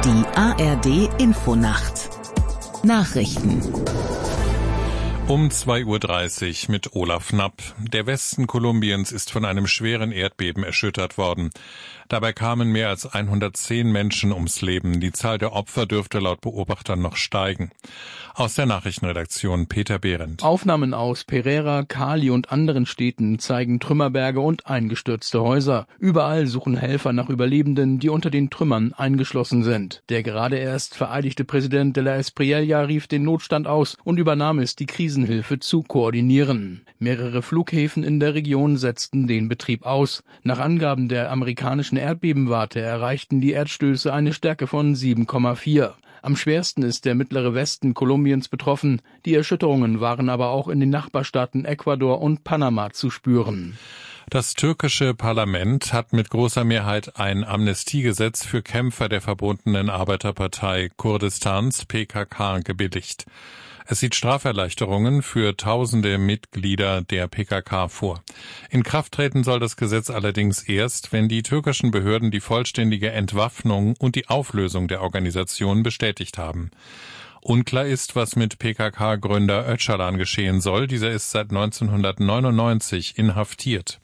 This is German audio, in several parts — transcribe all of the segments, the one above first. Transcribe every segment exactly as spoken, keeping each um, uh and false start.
Die A R D-Infonacht Nachrichten Um zwei Uhr dreißig mit Olaf Knapp. Der Westen Kolumbiens ist von einem schweren Erdbeben erschüttert worden. Dabei kamen mehr als hundertzehn Menschen ums Leben. Die Zahl der Opfer dürfte laut Beobachtern noch steigen. Aus der Nachrichtenredaktion Peter Behrendt. Aufnahmen aus Pereira, Cali und anderen Städten zeigen Trümmerberge und eingestürzte Häuser. Überall suchen Helfer nach Überlebenden, die unter den Trümmern eingeschlossen sind. Der gerade erst vereidigte Präsident de la Espriella rief den Notstand aus und übernahm es, die Krisenhilfe zu koordinieren. Mehrere Flughäfen in der Region setzten den Betrieb aus. Nach Angaben der amerikanischen Erdbebenwarte erreichten die Erdstöße eine Stärke von sieben Komma vier. Am schwersten ist der mittlere Westen Kolumbiens betroffen. Die Erschütterungen waren aber auch in den Nachbarstaaten Ecuador und Panama zu spüren. Das türkische Parlament hat mit großer Mehrheit ein Amnestiegesetz für Kämpfer der verbotenen Arbeiterpartei Kurdistans P K K gebilligt. Es sieht Straferleichterungen für tausende Mitglieder der P K K vor. In Kraft treten soll das Gesetz allerdings erst, wenn die türkischen Behörden die vollständige Entwaffnung und die Auflösung der Organisation bestätigt haben. Unklar ist, was mit P K K-Gründer Öcalan geschehen soll. Dieser ist seit neunzehnhundertneunundneunzig inhaftiert.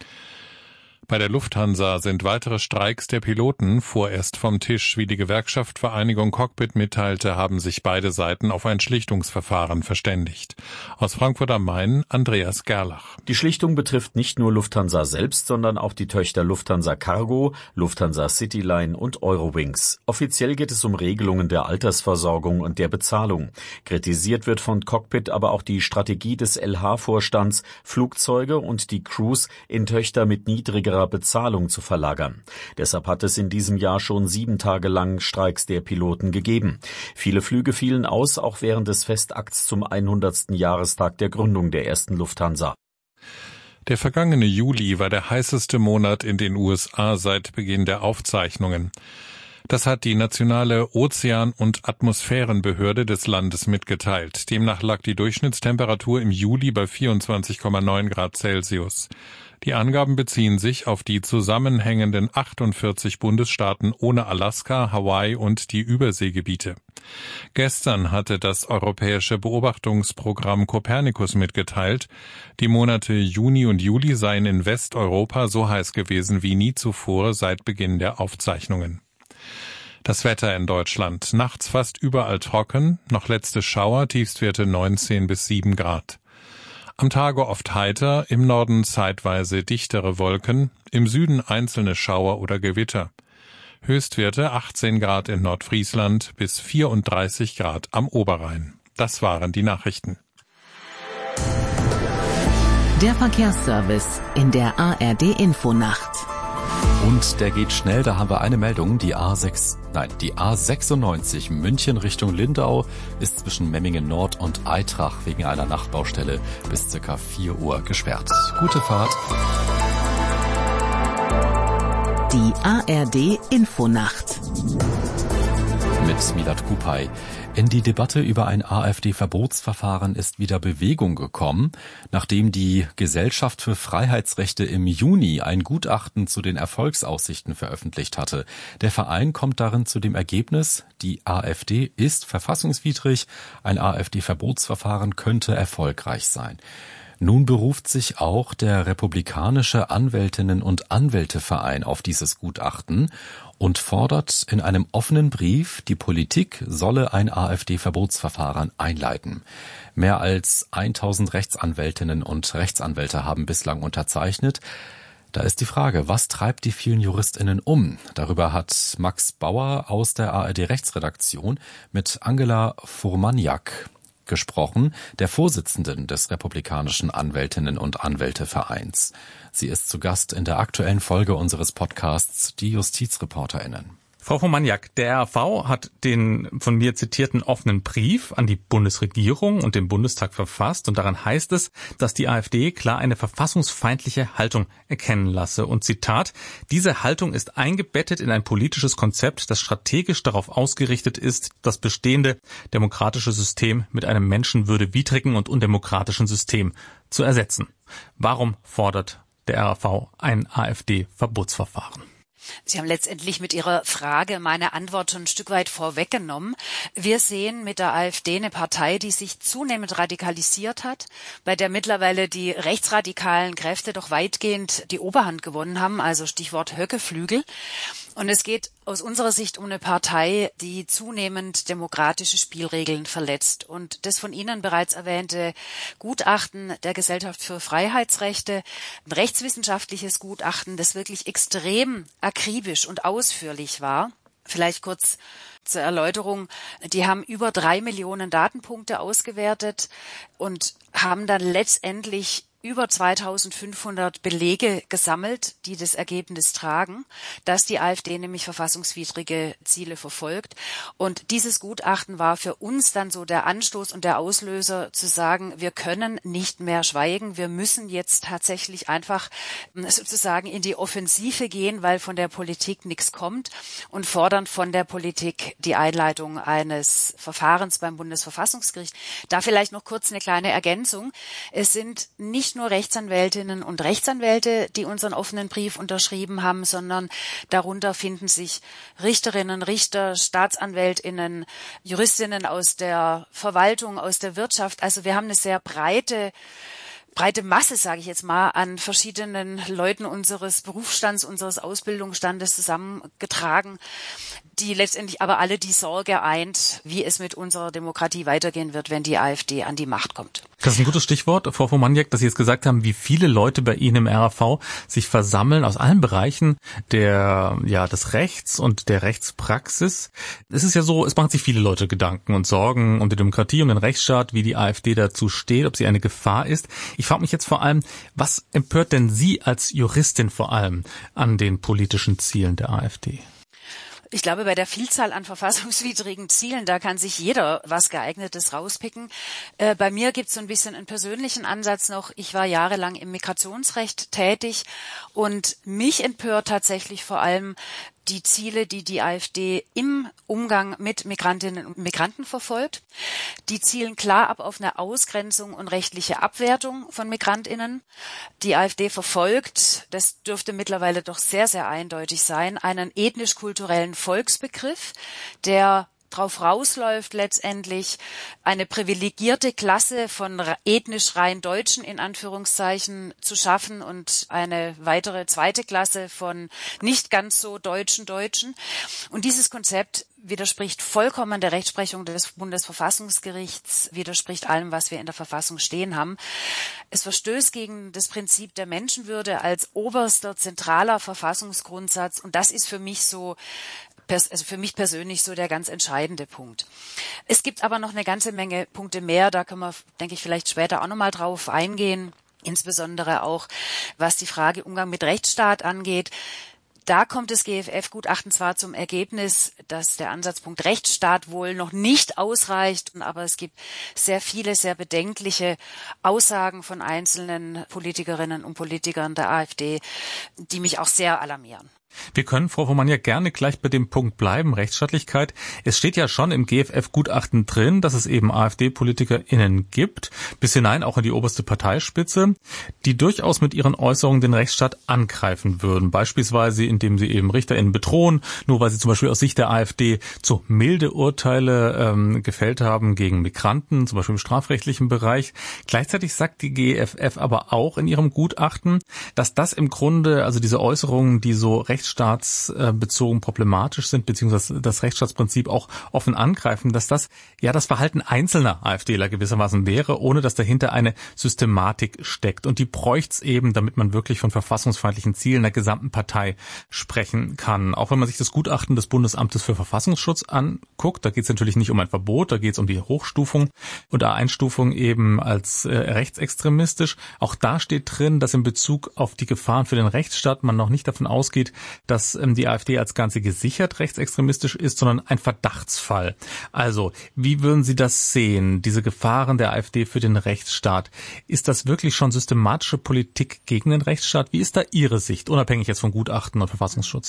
Bei der Lufthansa sind weitere Streiks der Piloten vorerst vom Tisch. Wie die Gewerkschaft Vereinigung Cockpit mitteilte, haben sich beide Seiten auf ein Schlichtungsverfahren verständigt. Aus Frankfurt am Main, Andreas Gerlach. Die Schlichtung betrifft nicht nur Lufthansa selbst, sondern auch die Töchter Lufthansa Cargo, Lufthansa Cityline und Eurowings. Offiziell geht es um Regelungen der Altersversorgung und der Bezahlung. Kritisiert wird von Cockpit aber auch die Strategie des L H-Vorstands, Flugzeuge und die Crews in Töchter mit niedriger Bezahlung zu verlagern. Deshalb hat es in diesem Jahr schon sieben Tage lang Streiks der Piloten gegeben. Viele Flüge fielen aus, auch während des Festakts zum hundertsten Jahrestag der Gründung der ersten Lufthansa. Der vergangene Juli war der heißeste Monat in den U S A seit Beginn der Aufzeichnungen. Das hat die nationale Ozean- und Atmosphärenbehörde des Landes mitgeteilt. Demnach lag die Durchschnittstemperatur im Juli bei vierundzwanzig Komma neun Grad Celsius. Die Angaben beziehen sich auf die zusammenhängenden achtundvierzig Bundesstaaten ohne Alaska, Hawaii und die Überseegebiete. Gestern hatte das europäische Beobachtungsprogramm Copernicus mitgeteilt, die Monate Juni und Juli seien in Westeuropa so heiß gewesen wie nie zuvor seit Beginn der Aufzeichnungen. Das Wetter in Deutschland. Nachts fast überall trocken, noch letzte Schauer, Tiefstwerte neunzehn bis sieben Grad. Am Tage oft heiter, im Norden zeitweise dichtere Wolken, im Süden einzelne Schauer oder Gewitter. Höchstwerte achtzehn Grad in Nordfriesland bis vierunddreißig Grad am Oberrhein. Das waren die Nachrichten. Der Verkehrsservice in der A R D-Infonacht. Und der geht schnell, da haben wir eine Meldung, die A sechs, nein, die A sechsundneunzig München Richtung Lindau ist zwischen Memmingen Nord und Aitrach wegen einer Nachtbaustelle bis circa vier Uhr gesperrt. Gute Fahrt. Die A R D-Infonacht. Mit Milad Kupay. In die Debatte über ein AfD-Verbotsverfahren ist wieder Bewegung gekommen, nachdem die Gesellschaft für Freiheitsrechte im Juni ein Gutachten zu den Erfolgsaussichten veröffentlicht hatte. Der Verein kommt darin zu dem Ergebnis, die AfD ist verfassungswidrig, ein AfD-Verbotsverfahren könnte erfolgreich sein. Nun beruft sich auch der Republikanische Anwältinnen- und Anwälteverein auf dieses Gutachten und fordert in einem offenen Brief, die Politik solle ein AfD-Verbotsverfahren einleiten. Mehr als tausend Rechtsanwältinnen und Rechtsanwälte haben bislang unterzeichnet. Da ist die Frage, was treibt die vielen JuristInnen um? Darüber hat Max Bauer aus der A R D-Rechtsredaktion mit Angela Furmaniak gesprochen, der Vorsitzenden des Republikanischen Anwältinnen- und Anwältevereins. Sie ist zu Gast in der aktuellen Folge unseres Podcasts Die JustizreporterInnen. Frau Furmaniak, der R A V hat den von mir zitierten offenen Brief an die Bundesregierung und den Bundestag verfasst und daran heißt es, dass die AfD klar eine verfassungsfeindliche Haltung erkennen lasse. Und Zitat, diese Haltung ist eingebettet in ein politisches Konzept, das strategisch darauf ausgerichtet ist, das bestehende demokratische System mit einem menschenwürdewidrigen und undemokratischen System zu ersetzen. Warum fordert der R A V ein AfD-Verbotsverfahren? Sie haben letztendlich mit Ihrer Frage meine Antwort schon ein Stück weit vorweggenommen. Wir sehen mit der AfD eine Partei, die sich zunehmend radikalisiert hat, bei der mittlerweile die rechtsradikalen Kräfte doch weitgehend die Oberhand gewonnen haben, also Stichwort Höckeflügel. Und es geht aus unserer Sicht um eine Partei, die zunehmend demokratische Spielregeln verletzt. Und das von Ihnen bereits erwähnte Gutachten der Gesellschaft für Freiheitsrechte, ein rechtswissenschaftliches Gutachten, das wirklich extrem akribisch und ausführlich war. Vielleicht kurz zur Erläuterung. Die haben über drei Millionen Datenpunkte ausgewertet und haben dann letztendlich über zweitausendfünfhundert Belege gesammelt, die das Ergebnis tragen, dass die AfD nämlich verfassungswidrige Ziele verfolgt. Und dieses Gutachten war für uns dann so der Anstoß und der Auslöser zu sagen, wir können nicht mehr schweigen, wir müssen jetzt tatsächlich einfach sozusagen in die Offensive gehen, weil von der Politik nichts kommt, und fordern von der Politik die Einleitung eines Verfahrens beim Bundesverfassungsgericht. Da vielleicht noch kurz eine kleine Ergänzung. Es sind nicht nur Rechtsanwältinnen und Rechtsanwälte, die unseren offenen Brief unterschrieben haben, sondern darunter finden sich Richterinnen, Richter, Staatsanwältinnen, Juristinnen aus der Verwaltung, aus der Wirtschaft. Also wir haben eine sehr breite breite Masse, sage ich jetzt mal, an verschiedenen Leuten unseres Berufsstands, unseres Ausbildungsstandes zusammengetragen, die letztendlich aber alle die Sorge eint, wie es mit unserer Demokratie weitergehen wird, wenn die AfD an die Macht kommt. Das ist ein gutes Stichwort, Frau Womaniak, dass Sie jetzt gesagt haben, wie viele Leute bei Ihnen im R A V sich versammeln aus allen Bereichen der, ja, des Rechts und der Rechtspraxis. Es ist ja so, es machen sich viele Leute Gedanken und Sorgen um die Demokratie, um den Rechtsstaat, wie die AfD dazu steht, ob sie eine Gefahr ist. Ich frage mich jetzt vor allem, was empört denn Sie als Juristin vor allem an den politischen Zielen der AfD? Ich glaube, bei der Vielzahl an verfassungswidrigen Zielen, da kann sich jeder was Geeignetes rauspicken. Äh, bei mir gibt es so ein bisschen einen persönlichen Ansatz noch. Ich war jahrelang im Migrationsrecht tätig und mich empört tatsächlich vor allem die Ziele, die die AfD im Umgang mit Migrantinnen und Migranten verfolgt. Die zielen klar ab auf eine Ausgrenzung und rechtliche Abwertung von MigrantInnen. Die AfD verfolgt, das dürfte mittlerweile doch sehr, sehr eindeutig sein, einen ethnisch-kulturellen Volksbegriff, der drauf rausläuft, letztendlich eine privilegierte Klasse von ethnisch rein Deutschen in Anführungszeichen zu schaffen und eine weitere zweite Klasse von nicht ganz so deutschen Deutschen. Und dieses Konzept widerspricht vollkommen der Rechtsprechung des Bundesverfassungsgerichts, widerspricht allem, was wir in der Verfassung stehen haben. Es verstößt gegen das Prinzip der Menschenwürde als oberster zentraler Verfassungsgrundsatz, und das ist für mich so also für mich persönlich so der ganz entscheidende Punkt. Es gibt aber noch eine ganze Menge Punkte mehr, da können wir, denke ich, vielleicht später auch nochmal drauf eingehen, insbesondere auch, was die Frage Umgang mit Rechtsstaat angeht. Da kommt das G F F-Gutachten zwar zum Ergebnis, dass der Ansatzpunkt Rechtsstaat wohl noch nicht ausreicht, aber es gibt sehr viele, sehr bedenkliche Aussagen von einzelnen Politikerinnen und Politikern der AfD, die mich auch sehr alarmieren. Wir können, Frau Womaniak, gerne gleich bei dem Punkt bleiben, Rechtsstaatlichkeit. Es steht ja schon im G F F-Gutachten drin, dass es eben AfD-PolitikerInnen gibt, bis hinein auch in die oberste Parteispitze, die durchaus mit ihren Äußerungen den Rechtsstaat angreifen würden. Beispielsweise, indem sie eben RichterInnen bedrohen, nur weil sie zum Beispiel aus Sicht der AfD zu milde Urteile ähm, gefällt haben gegen Migranten, zum Beispiel im strafrechtlichen Bereich. Gleichzeitig sagt die G F F aber auch in ihrem Gutachten, dass das im Grunde, also diese Äußerungen, die so recht rechtsstaatsbezogen problematisch sind, beziehungsweise das Rechtsstaatsprinzip auch offen angreifen, dass das ja das Verhalten einzelner AfDler gewissermaßen wäre, ohne dass dahinter eine Systematik steckt. Und die bräucht's eben, damit man wirklich von verfassungsfeindlichen Zielen der gesamten Partei sprechen kann. Auch wenn man sich das Gutachten des Bundesamtes für Verfassungsschutz anguckt, da geht es natürlich nicht um ein Verbot, da geht es um die Hochstufung und Einstufung eben als äh, rechtsextremistisch. Auch da steht drin, dass in Bezug auf die Gefahren für den Rechtsstaat man noch nicht davon ausgeht, dass ähm, die AfD als Ganze gesichert rechtsextremistisch ist, sondern ein Verdachtsfall. Also, wie würden Sie das sehen, diese Gefahren der AfD für den Rechtsstaat? Ist das wirklich schon systematische Politik gegen den Rechtsstaat? Wie ist da Ihre Sicht, unabhängig jetzt von Gutachten und Verfassungsschutz?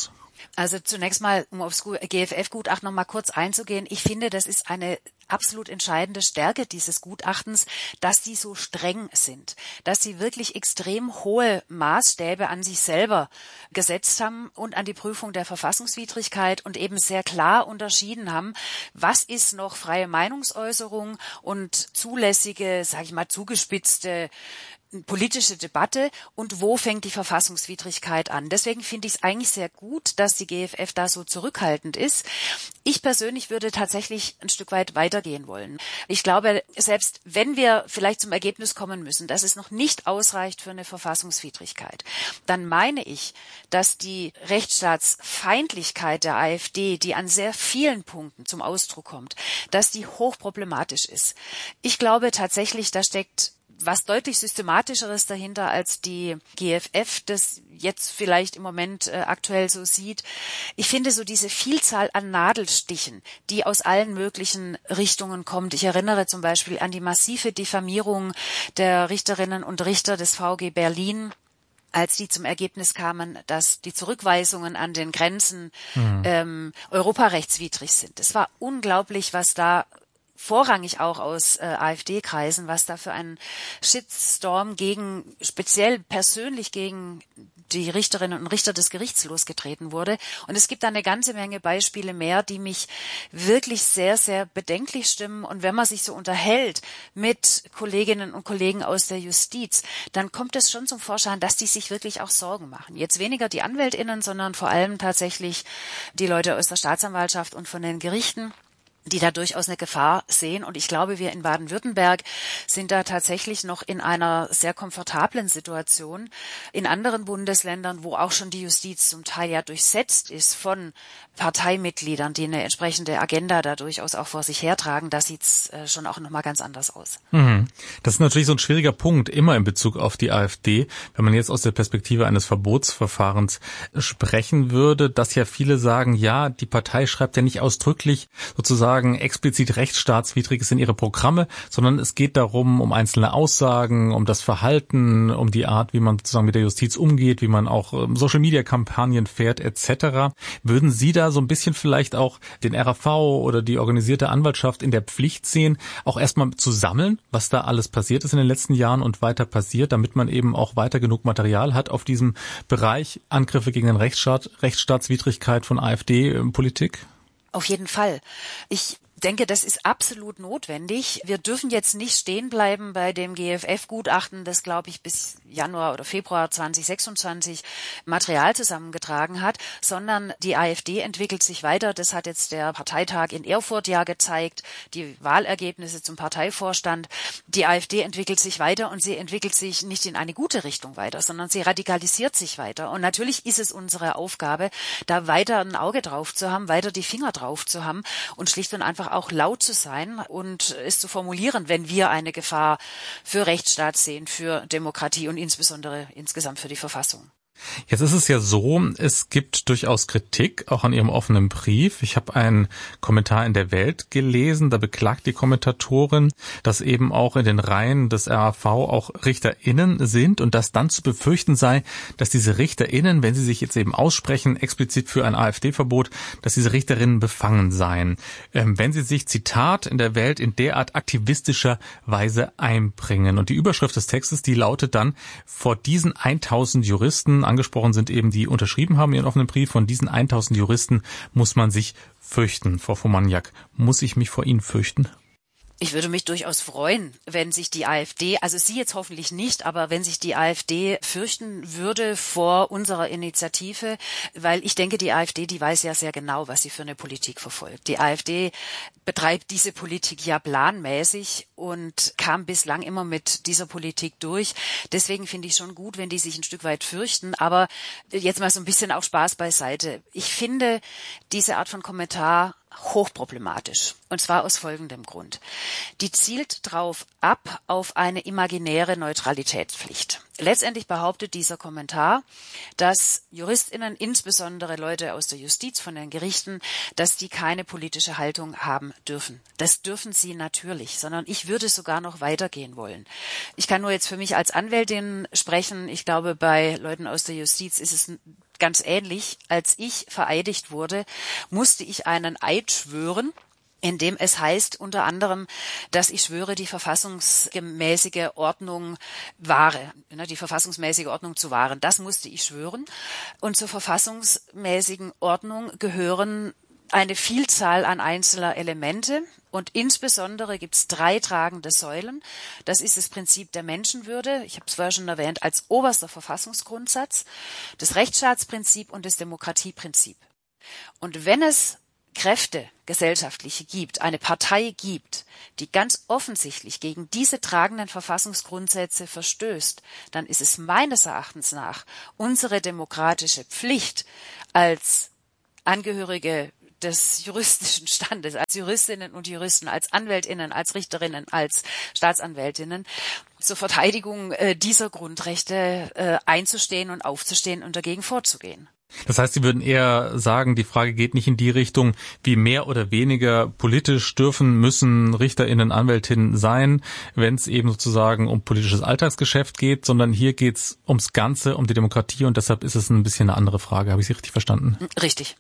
Also zunächst mal, um aufs G F F-Gutachten noch mal kurz einzugehen. Ich finde, das ist eine absolut entscheidende Stärke dieses Gutachtens, dass die so streng sind, dass sie wirklich extrem hohe Maßstäbe an sich selber gesetzt haben und an die Prüfung der Verfassungswidrigkeit und eben sehr klar unterschieden haben, was ist noch freie Meinungsäußerung und zulässige, sage ich mal, zugespitzte politische Debatte und wo fängt die Verfassungswidrigkeit an. Deswegen finde ich es eigentlich sehr gut, dass die G F F da so zurückhaltend ist. Ich persönlich würde tatsächlich ein Stück weit weitergehen wollen. Ich glaube, selbst wenn wir vielleicht zum Ergebnis kommen müssen, dass es noch nicht ausreicht für eine Verfassungswidrigkeit, dann meine ich, dass die Rechtsstaatsfeindlichkeit der AfD, die an sehr vielen Punkten zum Ausdruck kommt, dass die hochproblematisch ist. Ich glaube tatsächlich, da steckt was deutlich Systematischeres dahinter, als die G F F das jetzt vielleicht im Moment äh, aktuell so sieht. Ich finde so diese Vielzahl an Nadelstichen, die aus allen möglichen Richtungen kommt. Ich erinnere zum Beispiel an die massive Diffamierung der Richterinnen und Richter des V G Berlin, als die zum Ergebnis kamen, dass die Zurückweisungen an den Grenzen mhm. ähm, europarechtswidrig sind. Es war unglaublich, was da vorrangig auch aus äh, AfD-Kreisen, was da für ein Shitstorm gegen, speziell persönlich gegen die Richterinnen und Richter des Gerichts losgetreten wurde. Und es gibt da eine ganze Menge Beispiele mehr, die mich wirklich sehr, sehr bedenklich stimmen. Und wenn man sich so unterhält mit Kolleginnen und Kollegen aus der Justiz, dann kommt es schon zum Vorschein, dass die sich wirklich auch Sorgen machen. Jetzt weniger die AnwältInnen, sondern vor allem tatsächlich die Leute aus der Staatsanwaltschaft und von den Gerichten, die da durchaus eine Gefahr sehen. Und ich glaube, wir in Baden-Württemberg sind da tatsächlich noch in einer sehr komfortablen Situation. In anderen Bundesländern, wo auch schon die Justiz zum Teil ja durchsetzt ist von Parteimitgliedern, die eine entsprechende Agenda da durchaus auch vor sich hertragen, da sieht's äh, schon auch nochmal ganz anders aus. Mhm. Das ist natürlich so ein schwieriger Punkt, immer in Bezug auf die AfD. Wenn man jetzt aus der Perspektive eines Verbotsverfahrens sprechen würde, dass ja viele sagen, ja, die Partei schreibt ja nicht ausdrücklich sozusagen explizit rechtsstaatswidriges in ihre Programme, sondern es geht darum, um einzelne Aussagen, um das Verhalten, um die Art, wie man sozusagen mit der Justiz umgeht, wie man auch Social-Media-Kampagnen fährt et cetera. Würden Sie da so ein bisschen vielleicht auch den R A V oder die organisierte Anwaltschaft in der Pflicht sehen, auch erstmal zu sammeln, was da alles passiert ist in den letzten Jahren und weiter passiert, damit man eben auch weiter genug Material hat auf diesem Bereich Angriffe gegen den Rechtsstaat, Rechtsstaatswidrigkeit von AfD-Politik? Auf jeden Fall. Ich denke, das ist absolut notwendig. Wir dürfen jetzt nicht stehen bleiben bei dem G F F-Gutachten, das, glaube ich, bis Januar oder Februar zwanzig sechsundzwanzig Material zusammengetragen hat, sondern die AfD entwickelt sich weiter. Das hat jetzt der Parteitag in Erfurt ja gezeigt, die Wahlergebnisse zum Parteivorstand. Die AfD entwickelt sich weiter und sie entwickelt sich nicht in eine gute Richtung weiter, sondern sie radikalisiert sich weiter. Und natürlich ist es unsere Aufgabe, da weiter ein Auge drauf zu haben, weiter die Finger drauf zu haben und schlicht und einfach auch laut zu sein und es zu formulieren, wenn wir eine Gefahr für Rechtsstaat sehen, für Demokratie und insbesondere insgesamt für die Verfassung. Jetzt ist es ja so, es gibt durchaus Kritik, auch an Ihrem offenen Brief. Ich habe einen Kommentar in der Welt gelesen, da beklagt die Kommentatorin, dass eben auch in den Reihen des R A V auch RichterInnen sind und dass dann zu befürchten sei, dass diese RichterInnen, wenn sie sich jetzt eben aussprechen, explizit für ein AfD-Verbot, dass diese Richterinnen befangen seien, ähm, wenn sie sich, Zitat, in der Welt in derart aktivistischer Weise einbringen. Und die Überschrift des Textes, die lautet dann: Vor diesen tausend Juristen, angesprochen sind eben, die unterschrieben haben ihren offenen Brief, von diesen tausend Juristen muss man sich fürchten. Frau Fomaniak, muss ich mich vor Ihnen fürchten? Ich würde mich durchaus freuen, wenn sich die AfD, also Sie jetzt hoffentlich nicht, aber wenn sich die AfD fürchten würde vor unserer Initiative, weil ich denke, die AfD, die weiß ja sehr genau, was sie für eine Politik verfolgt. Die AfD betreibt diese Politik ja planmäßig und kam bislang immer mit dieser Politik durch. Deswegen finde ich schon gut, wenn die sich ein Stück weit fürchten. Aber jetzt mal so ein bisschen auch Spaß beiseite. Ich finde diese Art von Kommentar hochproblematisch. Und zwar aus folgendem Grund. Die zielt drauf ab auf eine imaginäre Neutralitätspflicht. Letztendlich behauptet dieser Kommentar, dass JuristInnen, insbesondere Leute aus der Justiz, von den Gerichten, dass die keine politische Haltung haben dürfen. Das dürfen sie natürlich, sondern ich würde sogar noch weitergehen wollen. Ich kann nur jetzt für mich als Anwältin sprechen. Ich glaube, bei Leuten aus der Justiz ist es ganz ähnlich. Als ich vereidigt wurde, musste ich einen Eid schwören, in dem es heißt unter anderem, dass ich schwöre, die verfassungsmäßige Ordnung wahre, die verfassungsmäßige Ordnung zu wahren. Das musste ich schwören. Und zur verfassungsmäßigen Ordnung gehören eine Vielzahl an einzelner Elemente. Und insbesondere gibt es drei tragende Säulen. Das ist das Prinzip der Menschenwürde, ich habe es vorher schon erwähnt, als oberster Verfassungsgrundsatz, das Rechtsstaatsprinzip und das Demokratieprinzip. Und wenn es Kräfte, gesellschaftliche gibt, eine Partei gibt, die ganz offensichtlich gegen diese tragenden Verfassungsgrundsätze verstößt, dann ist es meines Erachtens nach unsere demokratische Pflicht als Angehörige des juristischen Standes, als Juristinnen und Juristen, als Anwältinnen, als Richterinnen, als Staatsanwältinnen zur Verteidigung äh, dieser Grundrechte äh, einzustehen und aufzustehen und dagegen vorzugehen. Das heißt, Sie würden eher sagen, die Frage geht nicht in die Richtung, wie mehr oder weniger politisch dürfen, müssen RichterInnen, Anwältinnen sein, wenn es eben sozusagen um politisches Alltagsgeschäft geht, sondern hier geht es ums Ganze, um die Demokratie und deshalb ist es ein bisschen eine andere Frage. Habe ich Sie richtig verstanden? Richtig.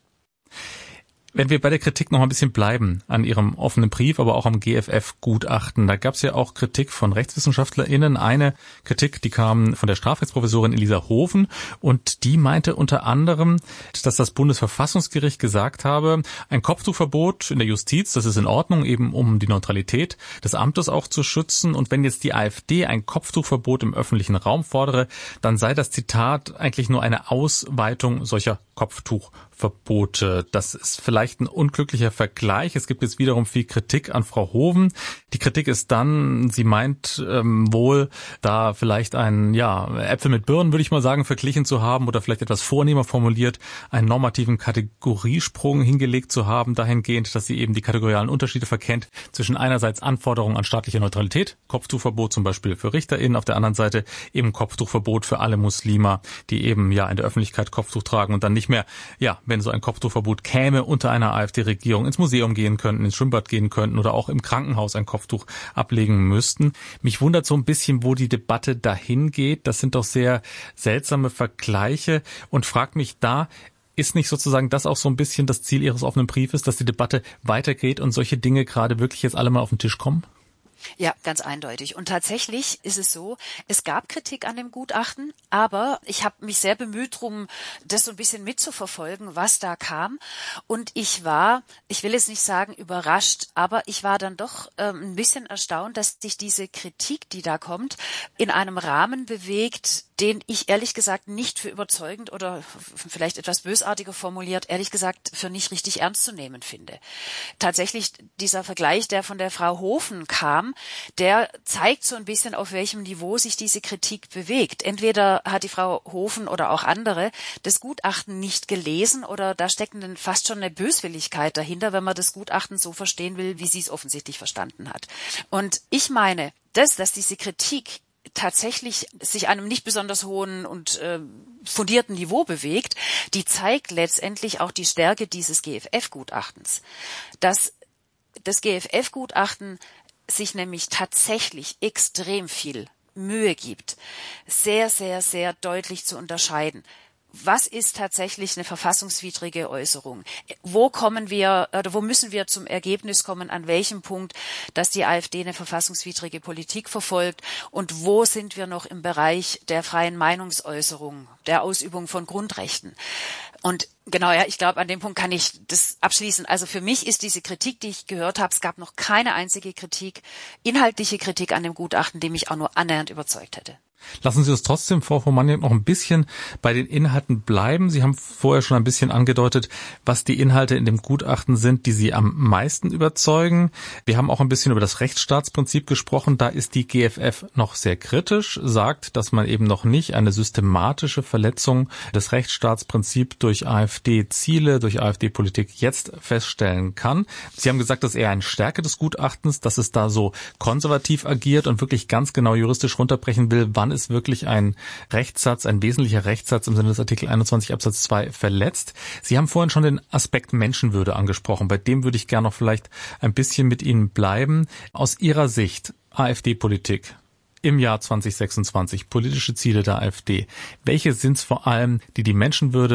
Wenn wir bei der Kritik noch ein bisschen bleiben, an Ihrem offenen Brief, aber auch am G F F-Gutachten, da gab es ja auch Kritik von RechtswissenschaftlerInnen. Eine Kritik, die kam von der Strafrechtsprofessorin Elisa Hofen und die meinte unter anderem, dass das Bundesverfassungsgericht gesagt habe, ein Kopftuchverbot in der Justiz, das ist in Ordnung, eben um die Neutralität des Amtes auch zu schützen. Und wenn jetzt die AfD ein Kopftuchverbot im öffentlichen Raum fordere, dann sei das Zitat eigentlich nur eine Ausweitung solcher Kopftuchverbote. Das ist vielleicht ein unglücklicher Vergleich. Es gibt jetzt wiederum viel Kritik an Frau Hoven. Die Kritik ist dann, sie meint ähm, wohl, da vielleicht einen, ja, Äpfel mit Birnen, würde ich mal sagen, verglichen zu haben oder vielleicht etwas vornehmer formuliert, einen normativen Kategoriesprung hingelegt zu haben, dahingehend, dass sie eben die kategorialen Unterschiede verkennt zwischen einerseits Anforderungen an staatliche Neutralität, Kopftuchverbot zum Beispiel für RichterInnen, auf der anderen Seite eben Kopftuchverbot für alle Muslime, die eben ja in der Öffentlichkeit Kopftuch tragen und dann nicht mehr, ja, wenn so ein Kopftuchverbot käme, unter einer AfD-Regierung ins Museum gehen könnten, ins Schwimmbad gehen könnten oder auch im Krankenhaus ein Kopftuch ablegen müssten. Mich wundert so ein bisschen, wo die Debatte dahin geht. Das sind doch sehr seltsame Vergleiche und fragt mich da, ist nicht sozusagen das auch so ein bisschen das Ziel Ihres offenen Briefes, dass die Debatte weitergeht und solche Dinge gerade wirklich jetzt alle mal auf den Tisch kommen? Ja, ganz eindeutig. Und tatsächlich ist es so, es gab Kritik an dem Gutachten, aber ich habe mich sehr bemüht drum, das so ein bisschen mitzuverfolgen, was da kam. Und ich war, ich will jetzt nicht sagen überrascht, aber ich war dann doch ähm, ein bisschen erstaunt, dass sich diese Kritik, die da kommt, in einem Rahmen bewegt, den ich ehrlich gesagt nicht für überzeugend oder vielleicht etwas bösartiger formuliert, ehrlich gesagt für nicht richtig ernst zu nehmen finde. Tatsächlich dieser Vergleich, der von der Frau Hofen kam, der zeigt so ein bisschen, auf welchem Niveau sich diese Kritik bewegt. Entweder hat die Frau Hofen oder auch andere das Gutachten nicht gelesen oder da steckt dann fast schon eine Böswilligkeit dahinter, wenn man das Gutachten so verstehen will, wie sie es offensichtlich verstanden hat. Und ich meine, das, dass diese Kritik tatsächlich sich einem nicht besonders hohen und äh, fundierten Niveau bewegt, die zeigt letztendlich auch die Stärke dieses G F F-Gutachtens. Dass das G F F-Gutachten sich nämlich tatsächlich extrem viel Mühe gibt, sehr, sehr, sehr deutlich zu unterscheiden. Was ist tatsächlich eine verfassungswidrige Äußerung? Wo kommen wir oder wo müssen wir zum Ergebnis kommen, an welchem Punkt, dass die AfD eine verfassungswidrige Politik verfolgt und wo sind wir noch im Bereich der freien Meinungsäußerung, der Ausübung von Grundrechten? Und genau, ja, ich glaube, an dem Punkt kann ich das abschließen. Also für mich ist diese Kritik, die ich gehört habe, es gab noch keine einzige Kritik, inhaltliche Kritik an dem Gutachten, die mich auch nur annähernd überzeugt hätte. Lassen Sie uns trotzdem, Frau von Maniok, noch ein bisschen bei den Inhalten bleiben. Sie haben vorher schon ein bisschen angedeutet, was die Inhalte in dem Gutachten sind, die Sie am meisten überzeugen. Wir haben auch ein bisschen über das Rechtsstaatsprinzip gesprochen. Da ist die G F F noch sehr kritisch, sagt, dass man eben noch nicht eine systematische Verletzung des Rechtsstaatsprinzips durch AfD-Ziele, durch AfD-Politik jetzt feststellen kann. Sie haben gesagt, das ist eher eine Stärke des Gutachtens, dass es da so konservativ agiert und wirklich ganz genau juristisch runterbrechen will, wann ist wirklich ein Rechtssatz, ein wesentlicher Rechtssatz im Sinne des Artikel einundzwanzig Absatz zwei verletzt. Sie haben vorhin schon den Aspekt Menschenwürde angesprochen. Bei dem würde ich gerne noch vielleicht ein bisschen mit Ihnen bleiben. Aus Ihrer Sicht AfD-Politik im Jahr zwanzig sechsundzwanzig, politische Ziele der AfD. Welche sind es vor allem, die die Menschenwürde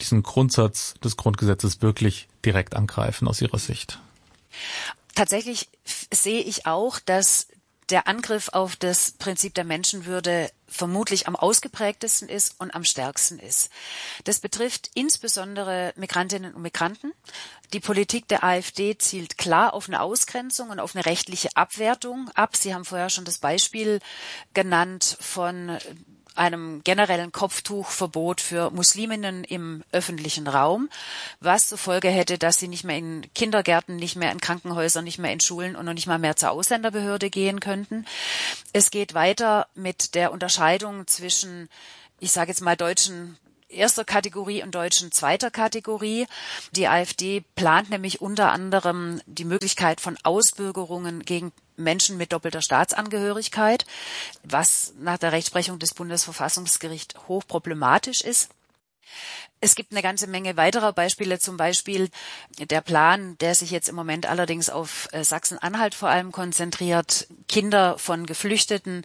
diesen Grundsatz des Grundgesetzes wirklich direkt angreifen aus Ihrer Sicht? Tatsächlich sehe ich auch, dass der Angriff auf das Prinzip der Menschenwürde vermutlich am ausgeprägtesten ist und am stärksten ist. Das betrifft insbesondere Migrantinnen und Migranten. Die Politik der AfD zielt klar auf eine Ausgrenzung und auf eine rechtliche Abwertung ab. Sie haben vorher schon das Beispiel genannt von einem generellen Kopftuchverbot für Musliminnen im öffentlichen Raum, was zur Folge hätte, dass sie nicht mehr in Kindergärten, nicht mehr in Krankenhäusern, nicht mehr in Schulen und noch nicht mal mehr zur Ausländerbehörde gehen könnten. Es geht weiter mit der Unterscheidung zwischen, ich sage jetzt mal, deutschen erster Kategorie und deutschen zweiter Kategorie. Die AfD plant nämlich unter anderem die Möglichkeit von Ausbürgerungen gegen Menschen mit doppelter Staatsangehörigkeit, was nach der Rechtsprechung des Bundesverfassungsgerichts hochproblematisch ist. Es gibt eine ganze Menge weiterer Beispiele, zum Beispiel der Plan, der sich jetzt im Moment allerdings auf Sachsen-Anhalt vor allem konzentriert, Kinder von Geflüchteten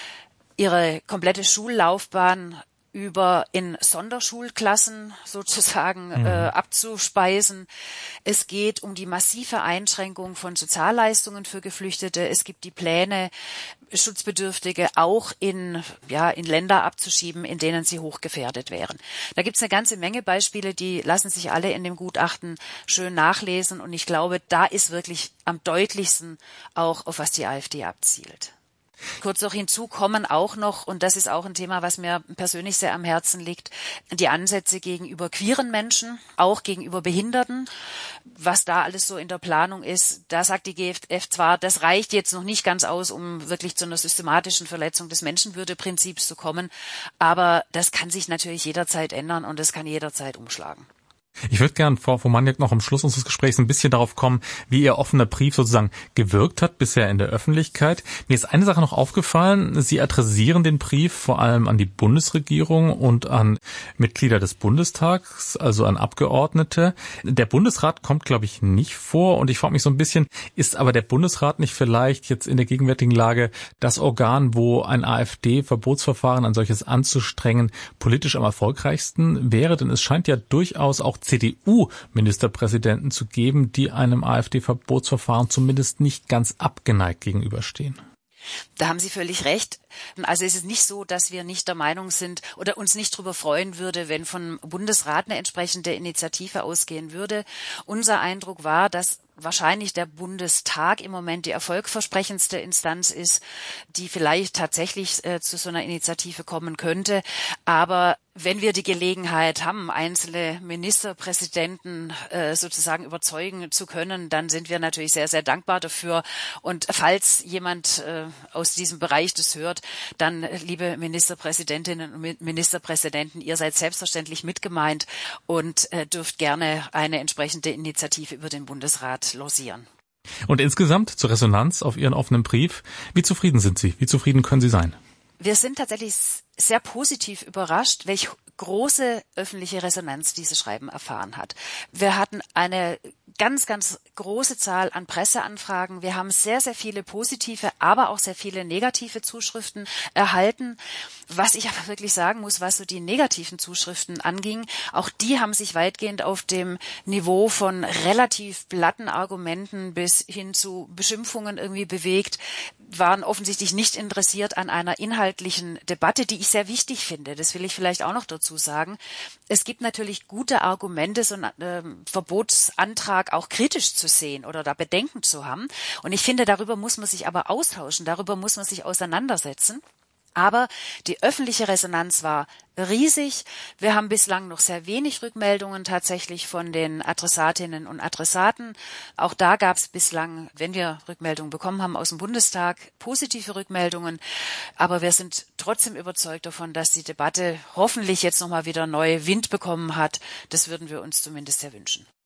ihre komplette Schullaufbahn über in Sonderschulklassen sozusagen mhm. äh, abzuspeisen. Es geht um die massive Einschränkung von Sozialleistungen für Geflüchtete. Es gibt die Pläne, Schutzbedürftige auch in, ja, in Länder abzuschieben, in denen sie hochgefährdet wären. Da gibt es eine ganze Menge Beispiele, die lassen sich alle in dem Gutachten schön nachlesen. Und ich glaube, da ist wirklich am deutlichsten auch, auf was die AfD abzielt. Kurz noch hinzu kommen auch noch, und das ist auch ein Thema, was mir persönlich sehr am Herzen liegt, die Ansätze gegenüber queeren Menschen, auch gegenüber Behinderten. Was da alles so in der Planung ist, da sagt die G F F zwar, das reicht jetzt noch nicht ganz aus, um wirklich zu einer systematischen Verletzung des Menschenwürdeprinzips zu kommen, aber das kann sich natürlich jederzeit ändern und das kann jederzeit umschlagen. Ich würde gern, Frau Womaniak, noch am Schluss unseres Gesprächs ein bisschen darauf kommen, wie Ihr offener Brief sozusagen gewirkt hat bisher in der Öffentlichkeit. Mir ist eine Sache noch aufgefallen. Sie adressieren den Brief vor allem an die Bundesregierung und an Mitglieder des Bundestags, also an Abgeordnete. Der Bundesrat kommt, glaube ich, nicht vor. Und ich frage mich so ein bisschen, ist aber der Bundesrat nicht vielleicht jetzt in der gegenwärtigen Lage das Organ, wo ein AfD-Verbotsverfahren, ein solches anzustrengen, politisch am erfolgreichsten wäre? Denn es scheint ja durchaus auch C D U-Ministerpräsidenten zu geben, die einem AfD-Verbotsverfahren zumindest nicht ganz abgeneigt gegenüberstehen. Da haben Sie völlig recht. Also es ist nicht so, dass wir nicht der Meinung sind oder uns nicht darüber freuen würde, wenn vom Bundesrat eine entsprechende Initiative ausgehen würde. Unser Eindruck war, dass wahrscheinlich der Bundestag im Moment die erfolgversprechendste Instanz ist, die vielleicht tatsächlich äh, zu so einer Initiative kommen könnte. Aber wenn wir die Gelegenheit haben, einzelne Ministerpräsidenten äh, sozusagen überzeugen zu können, dann sind wir natürlich sehr, sehr dankbar dafür. Und falls jemand äh, aus diesem Bereich das hört, dann, liebe Ministerpräsidentinnen und Ministerpräsidenten, ihr seid selbstverständlich mitgemeint und äh, dürft gerne eine entsprechende Initiative über den Bundesrat losieren. Und insgesamt zur Resonanz auf Ihren offenen Brief, wie zufrieden sind Sie? Wie zufrieden können Sie sein? Wir sind tatsächlich sehr positiv überrascht, welche große öffentliche Resonanz dieses Schreiben erfahren hat. Wir hatten eine ganz, ganz große Zahl an Presseanfragen. Wir haben sehr, sehr viele positive, aber auch sehr viele negative Zuschriften erhalten. Was ich aber wirklich sagen muss, was so die negativen Zuschriften anging, auch die haben sich weitgehend auf dem Niveau von relativ platten Argumenten bis hin zu Beschimpfungen irgendwie bewegt, waren offensichtlich nicht interessiert an einer inhaltlichen Debatte, die ich sehr wichtig finde. Das will ich vielleicht auch noch dazu sagen. Es gibt natürlich gute Argumente, so einen äh, Verbotsantrag auch kritisch zu sehen oder da Bedenken zu haben. Und ich finde, darüber muss man sich aber austauschen, darüber muss man sich auseinandersetzen. Aber die öffentliche Resonanz war riesig. Wir haben bislang noch sehr wenig Rückmeldungen tatsächlich von den Adressatinnen und Adressaten. Auch da gab es bislang, wenn wir Rückmeldungen bekommen haben aus dem Bundestag, positive Rückmeldungen. Aber wir sind trotzdem überzeugt davon, dass die Debatte hoffentlich jetzt nochmal wieder neu Wind bekommen hat. Das würden wir uns zumindest sehr wünschen.